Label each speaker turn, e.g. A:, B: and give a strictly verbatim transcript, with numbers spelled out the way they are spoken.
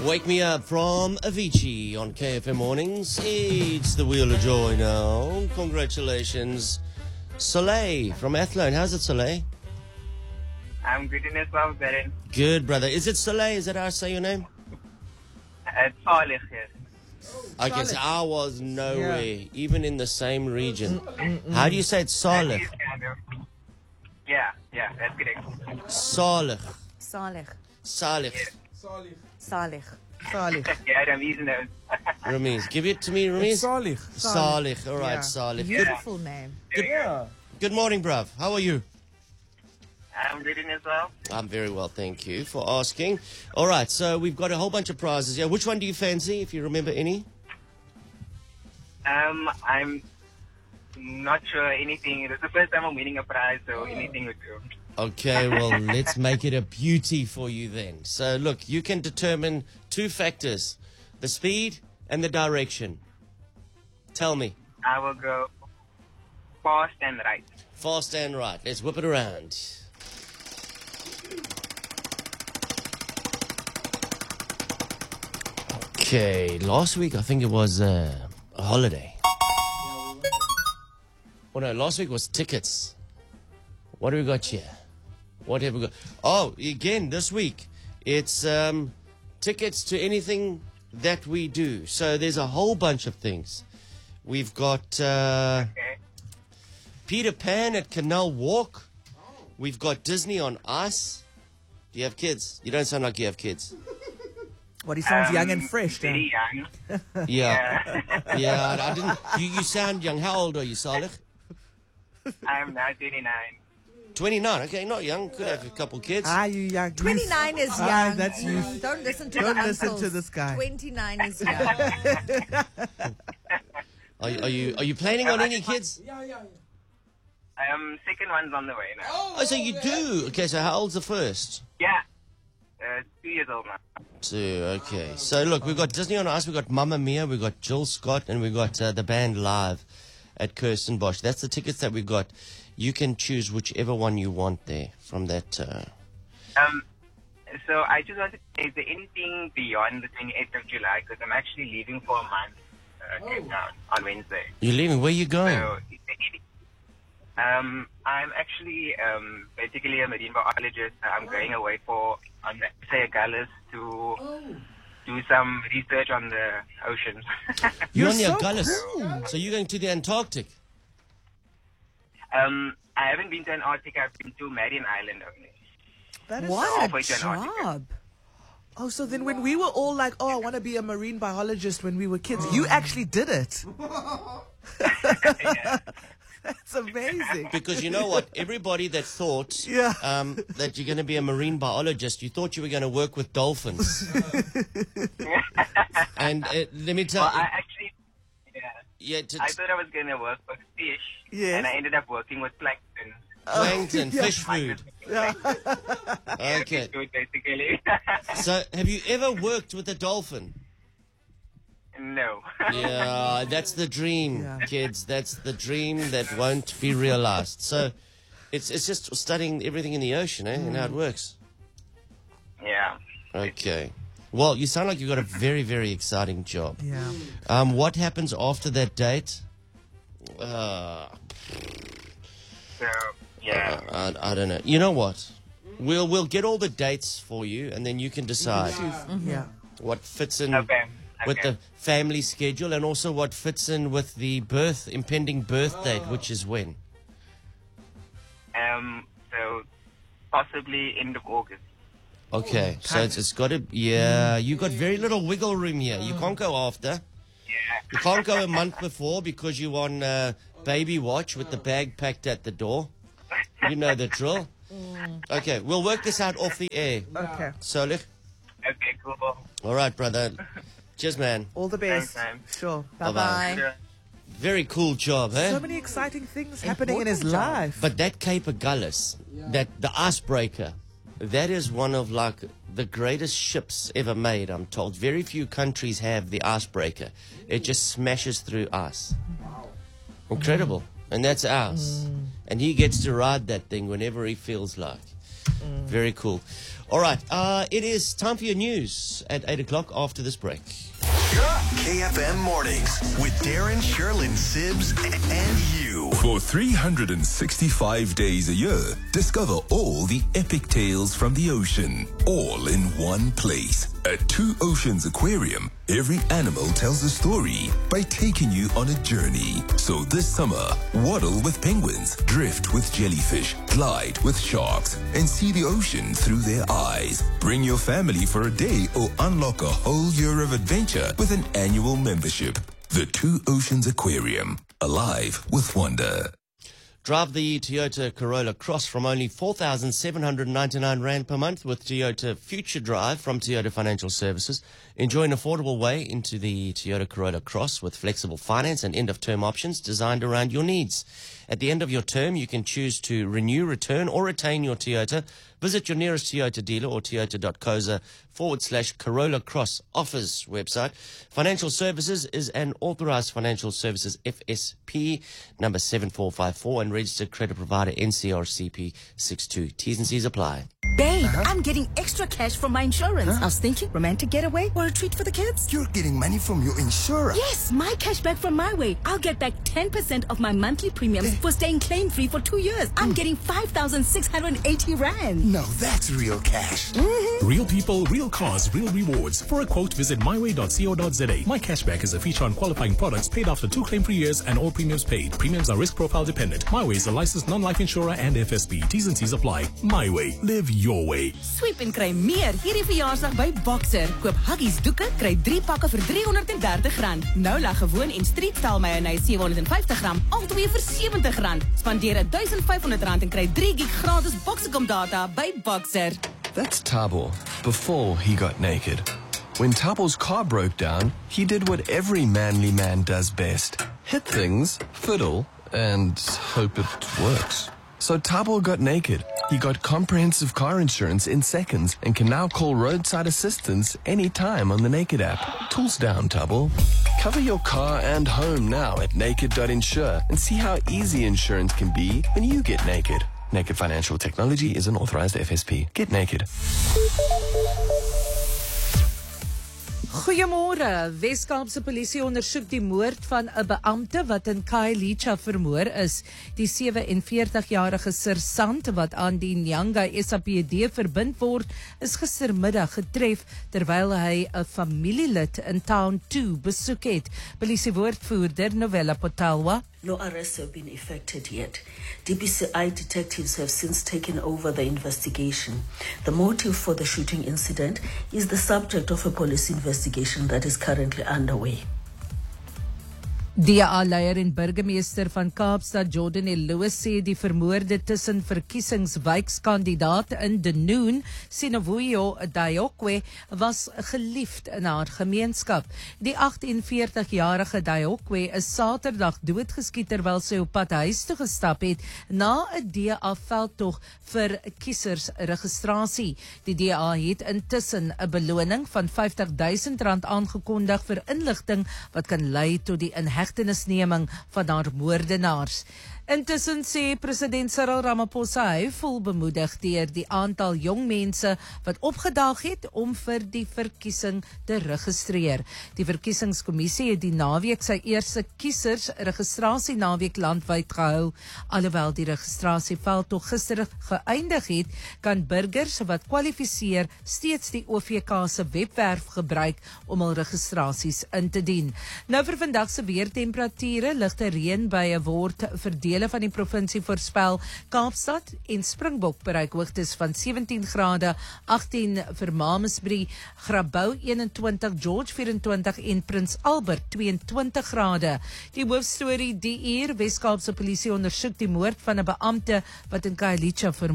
A: Wake Me Up from Avicii on K F M Mornings. It's the Wheel of Joy now. Congratulations. Soleil from Athlone. How's it, Soleil?
B: I'm good in as well, Darren.
A: Good, brother. Is it Soleil? Is that how I say your name?
B: It's Salih, yes.
A: Okay, so I was nowhere,
C: Yeah.
A: even in the same region. How do you say it? Salih.
B: Yeah, yeah, that's correct.
A: Salih.
D: Salih.
A: Salih.
D: Salih.
C: Salih.
B: Yeah, Ramiz knows.
A: Ramiz. Give it to me, Ramiz.
C: Salih.
A: Salih. All right,
C: Yeah.
A: Salih. Good,
D: Beautiful name.
C: Yeah.
A: good morning, bruv. How are you?
B: I'm good in as well.
A: I'm very well, thank you for asking. All right, so we've got a whole bunch of prizes. Yeah, which one do you fancy, if you remember any?
B: Um, I'm not sure anything. It's the first time I'm winning a prize, so anything would do.
A: Okay, well, let's make it a beauty for you then. So, look, you can determine two factors, the speed and the direction. Tell me.
B: I will go fast and right.
A: Fast and right. Let's whip it around. Okay, last week I think it was uh, a holiday. Oh no, last week was tickets. What do we got here? What have we got? Oh, again, this week it's um, tickets to anything that we do. So there's a whole bunch of things. We've got uh,
B: Okay.
A: Peter Pan at Canal Walk. We've got Disney on Ice. Do you have kids? You don't sound like you have kids.
C: What, he sounds young and
B: Um,
C: fresh, Dan.
B: Very young.
A: Yeah,
B: Yeah.
A: yeah. I didn't. You, you sound young. How old are you, Salih?
B: I'm now twenty-nine.
A: Twenty-nine. Okay, not young. Could have a couple kids.
C: Ah, you young.
D: twenty-nine is young.
C: Ah, that's youth.
D: Mm, Don't listen to
C: Don't
D: the
C: listen
D: uncles.
C: to this guy.
D: twenty-nine is young.
A: Are, you- are you are you planning on any kids?
B: Um, second one's on the way now.
A: Oh, so you do. Okay, so how old's the first?
B: Yeah. Uh, two years old now.
A: Two. Okay. So look, we've got Disney on Ice. We've got Mamma Mia. We've got Jill Scott, and we've got uh, the band live at Kirstenbosch. That's the tickets that we've got. You can choose whichever one you want there from that. Uh,
B: Um, so I just wanted to say, is there anything beyond the twenty-eighth of July? Because I'm actually leaving for a month, uh, Cape Town, on Wednesday.
A: you're leaving. Where are you going?
B: So, is there any, um, I'm actually um, basically a marine biologist. I'm going away for, on the say, Gullis to do some research on the oceans.
A: You're
C: You're
A: on your
C: so
A: Gullis.
C: cool.
A: So you're going to the Antarctic.
B: um, I haven't been to Antarctica. I've been to Marion Island only.
C: That is
D: What
B: halfway
D: a
B: to Antarctica.
D: job.
C: Oh, so then when we were all like, oh, I want to be a marine biologist when we were kids, you actually did it. That's amazing.
A: Because you know what? Everybody that thought
C: Yeah.
A: um, that you're going to be a marine biologist, you thought you were going to work with dolphins. And uh, let me tell
B: Well,
A: you,
B: I actually, yeah,
A: yeah, to,
B: I thought I was going to work with fish,
C: Yes.
B: and I ended up working with plankton.
A: plankton, fish food.
C: Yeah.
A: Okay.
B: Food, basically.
A: So, have you ever worked with a dolphin?
B: No.
A: Yeah, that's the dream,
C: Yeah.
A: kids. That's the dream that won't be realized. So, it's it's just studying everything in the ocean, eh, and how it works.
B: Yeah.
A: Okay. Well, you sound like you've got a very, very exciting job.
C: Yeah.
A: Um, what happens after that date? Uh,
B: So, yeah.
A: I, I don't know. You know what? We'll we'll get all the dates for you, and then you can decide
C: Yeah.
A: what fits in
B: Okay.
A: with
B: Okay.
A: the family schedule, and also what fits in with the birth impending birth date, which is when.
B: Um, so, possibly end of August.
A: Okay, so it's, it's got to. Yeah, you got very little wiggle room here. You can't go after.
B: Yeah.
A: You can't go a month before because you're on uh, baby watch with the bag packed at the door. You know the drill. Okay, we'll work this out off the air.
C: Okay.
A: Solich.
B: Okay, cool.
A: All right, brother. Cheers, man.
C: All the best.
B: Thanks,
C: Sure.
A: Bye-bye.
D: Bye-bye.
A: Very cool job, eh?
C: So many exciting things happening in his
D: Important job.
C: life.
A: But that Cape Agulhas, that the icebreaker, that is one of like the greatest ships ever made, I'm told. Very few countries have the icebreaker. It just smashes through ice. Incredible. And that's ours. And he gets to ride that thing whenever he feels like. Very cool. All right, uh, it is time for your news at eight o'clock after this break.
E: K F M Mornings with Darren, Sherlyn, Sibbs, and you.
F: For three hundred sixty-five days a year, discover all the epic tales from the ocean, all in one place. At Two Oceans Aquarium, every animal tells a story by taking you on a journey. So this summer, waddle with penguins, drift with jellyfish, glide with sharks, and see the ocean through their eyes. Bring your family for a day or unlock a whole year of adventure with an annual membership. The Two Oceans Aquarium, alive with wonder.
A: Drive the Toyota Corolla Cross from only four thousand seven hundred ninety-nine rand per month with Toyota Future Drive from Toyota Financial Services. Enjoy an affordable way into the Toyota Corolla Cross with flexible finance and end-of-term options designed around your needs. At the end of your term, you can choose to renew, return, or retain your Toyota. Visit your nearest Toyota dealer or toyota.coza forward slash Corolla Cross offers website. Financial Services is an authorized financial services F S P number seven four five four and registered credit provider N C R C P sixty-two. T's and C's apply.
G: Babe, uh-huh. I'm getting extra cash from my insurance. Huh? I was thinking romantic getaway or a treat for the kids.
E: You're getting money from your insurer?
G: Yes, my cash back from My Way. I'll get back ten percent of my monthly premiums for staying claim-free for two years. I'm getting five thousand six hundred eighty rand.
E: No, that's real cash.
G: Mm-hmm.
H: Real people, real cars, real rewards. For a quote, visit my way dot co dot za. My Cashback is a feature on qualifying products paid after two claim-free years and all premiums paid. Premiums are risk profile dependent. My Way is a licensed non-life insurer and F S B. T's and C's apply. My Way. Live your way.
G: Sweep en kry meer hierdie verjaarsdag by Boxer. Koop Huggies doeke, kry drie pakke vir drie honderd dertig rand. Nou lag gewoon en street style mayonnaise sewe honderd vyftig gram, al twee vir sewentig rand. Spandeer duisend vyf honderd rand en kry drie gig gratis Boxicom data by Boxer.
I: That's Tabo, before he got naked. When Tabo's car broke down, he did what every manly man does best. Hit things, fiddle, and hope it works. So Tabo got naked. He got comprehensive car insurance in seconds and can now call roadside assistance anytime on the Naked app. Tools down, Tabo. Cover your car and home now at naked dot insure and see how easy insurance can be when you get naked. Naked Financial Technology is an authorized F S P. Get naked.
J: Goeiemôre. Wes-Kaapse polisie ondersoek die moord van 'n beampte wat in Khayelitsha vermoor is. Die sewe-en-veertig-jarige sersant wat aan die Nyanga S A P D verbind word, is gistermiddag getref terwyl hy 'n familielid in Town two besoek het. Polisiewoordvoerder Novella Potalwa.
K: No arrests have been effected yet. D B C I detectives have since taken over the investigation. The motive for the shooting incident is the subject of a police investigation that is currently underway.
J: D A leier en burgemeester van Kaapstad, Jordan L. Lewis, sê die vermoorde tussen verkiesingswykskandidaat in Denoon, Sinovuyo Dayokwe, was geliefd in haar gemeenskap. Die agt-en-veertig-jarige Dayokwe is Saterdag doodgeskiet terwyl sy op pad huis toe gestap het na 'n D A veldtog vir kiesersregistrasie. Die D A het intussen 'n beloning van vyftig duisend rand aangekondig vir inligting wat kan lei tot die inhegtenisneming van haar moordenaars. Intussen sê president Cyril Ramaphosa hy voel bemoedig deur die aantal jong mense wat opgedaag het om vir die verkiesing te registreer. Die verkiesingskommissie het die naweek sy eerste kiesersregistrasie naweek landwyd gehou. Alhoewel die registrasieveldtog gister geëindig het, kan burgers wat kwalifiseer steeds die O V K se webwerf gebruik om hul registrasies in te dien. Nou vir vandag se weertemperature, ligte reënbuie word verdeel van die provinsie voorspel. Kaapstad en Springbok bereik hoogtes van sewentien grade, agtien vir Mamasbury, Grabouw eenentwintig, George vyf-en-twintig en Prins Albert twee-en-twintig grade. Die hoofstorie die uur, Wes-Kaapse polisie ondersoek die moord van 'n beampte wat in Khayelitsha vermoor